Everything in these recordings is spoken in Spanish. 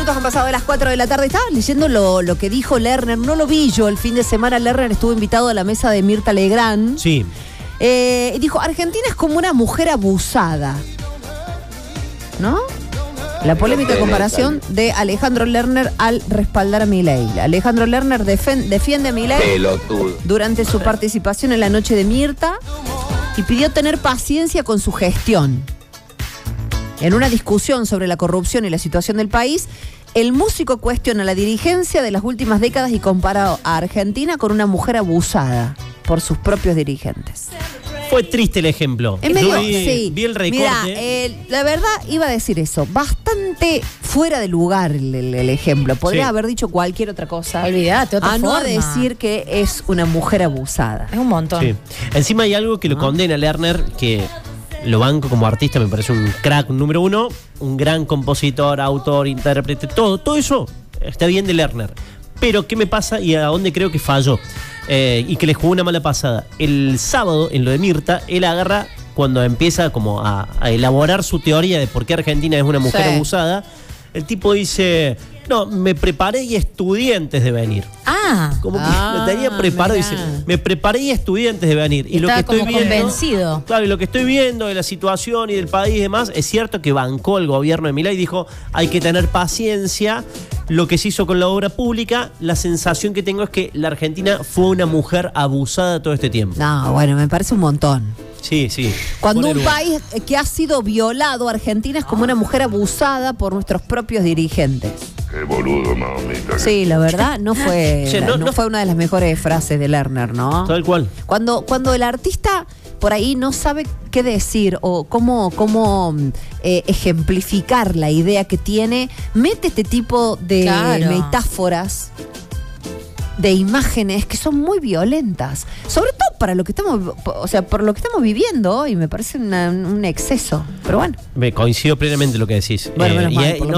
minutos han pasado de las 4 de la tarde. Estaba leyendo lo que dijo Lerner. No lo vi yo el fin de semana. Lerner estuvo invitado a la mesa de Mirta Legrand. Sí. Dijo, Argentina es como una mujer abusada. ¿No? La polémica comparación de Alejandro Lerner al respaldar a Milei. Alejandro Lerner defiende a Milei durante su participación en la noche de Mirta y pidió tener paciencia con su gestión. En una discusión sobre la corrupción y la situación del país, el músico cuestiona la dirigencia de las últimas décadas y compara a Argentina con una mujer abusada por sus propios dirigentes. Fue triste el ejemplo. Es medio, vi el recorte. Mirá, la verdad iba a decir eso. Bastante fuera de lugar el ejemplo. Podría haber dicho cualquier otra cosa. Olvídate, otra forma. No decir que es una mujer abusada. Es un montón. Sí. Encima hay algo que lo condena a Lerner, que lo banco como artista, me parece un crack, un número uno, un gran compositor, autor, intérprete, todo eso está bien de Lerner. Pero ¿qué me pasa y a dónde creo que falló? Y que le jugó una mala pasada. El sábado, en lo de Mirta, él agarra, cuando empieza como a elaborar su teoría de por qué Argentina es una mujer abusada, el tipo dice, no, me preparé y estudié antes de venir. Como que me tenía preparado, dice, me preparé y estudié antes de venir. Y lo que estoy viendo, convencido. Claro, y lo que estoy viendo de la situación y del país y demás, es cierto que bancó el gobierno de Milei y dijo, hay que tener paciencia. Lo que se hizo con la obra pública, la sensación que tengo es que la Argentina fue una mujer abusada todo este tiempo. No, bueno, me parece un montón. Sí. Cuando un país que ha sido violado, Argentina es como una mujer abusada por nuestros propios dirigentes. Qué boludo, mamita. Sí, la verdad, no fue fue una de las mejores frases de Lerner, ¿no? Tal cual. Cuando el artista por ahí no sabe qué decir o cómo ejemplificar la idea que tiene, mete este tipo de metáforas, de imágenes que son muy violentas, sobre todo para lo que estamos, por lo que estamos viviendo hoy. Me parece un exceso, pero bueno. Me coincido plenamente lo que decís. Bueno,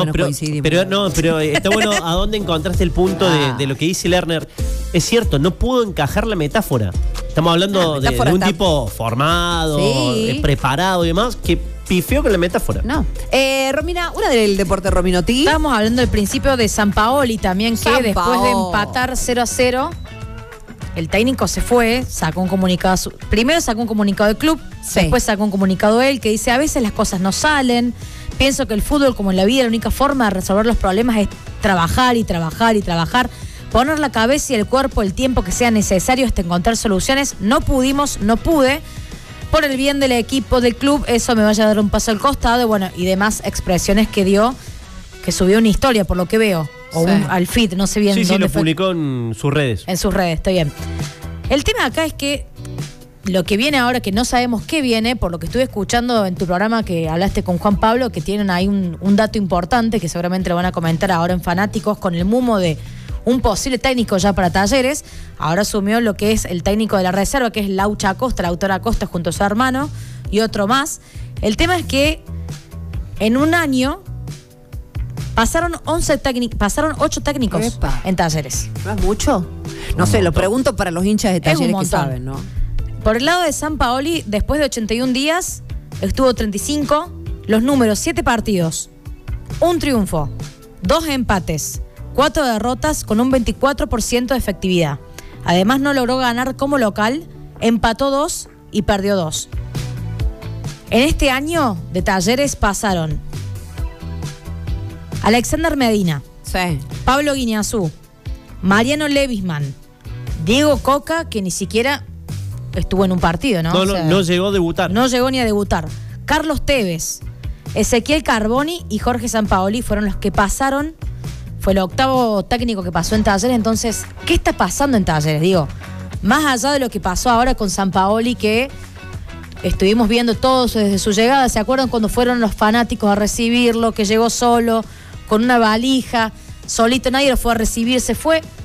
pero está bueno a dónde encontraste el punto de lo que dice Lerner. Es cierto, no pudo encajar la metáfora. Estamos hablando de un tipo formado, preparado y demás, que pifió con la metáfora. No. Romina, una del deporte Rominotti. Estábamos hablando del principio de Sampaoli también, que después de empatar 0-0, el técnico se fue, sacó un comunicado. Primero sacó un comunicado del club, después sacó un comunicado él que dice, a veces las cosas no salen. Pienso que el fútbol, como en la vida, la única forma de resolver los problemas es trabajar y trabajar y trabajar. Poner la cabeza y el cuerpo el tiempo que sea necesario hasta encontrar soluciones. No pude. Por el bien del equipo, del club, eso me vaya a dar un paso al costado. Bueno, y demás expresiones que dio, que subió una historia, por lo que veo. O al feed, no sé bien dónde lo publicó en sus redes. En sus redes, está bien. El tema acá es que lo que viene ahora, que no sabemos qué viene, por lo que estuve escuchando en tu programa que hablaste con Juan Pablo, que tienen ahí un dato importante que seguramente lo van a comentar ahora en Fanáticos, con el mumo de un posible técnico ya para Talleres. Ahora asumió lo que es el técnico de la reserva, que es Laucha Acosta, la autora Acosta junto a su hermano y otro más. El tema es que en un año pasaron 8 técnicos en Talleres. ¿No es mucho? No sé, lo pregunto para los hinchas de Talleres que saben, ¿no? Por el lado de Sampaoli, después de 81 días, estuvo 35, los números: 7 partidos, 1 triunfo, 2 empates, 4 derrotas con un 24% de efectividad. Además no logró ganar como local, empató 2 y perdió 2. En este año de Talleres pasaron Alexander Medina, Pablo Guiñazú, Mariano Levisman, Diego Coca, que ni siquiera estuvo en un partido, ¿no? No llegó a debutar. No llegó ni a debutar. Carlos Tevez, Ezequiel Carboni y Jorge Sampaoli fueron los que pasaron. Fue el octavo técnico que pasó en Talleres. Entonces, ¿qué está pasando en Talleres? Digo, más allá de lo que pasó ahora con Sampaoli, que estuvimos viendo todos desde su llegada. ¿Se acuerdan cuando fueron los fanáticos a recibirlo? Que llegó solo, con una valija, solito, nadie lo fue a recibir, se fue.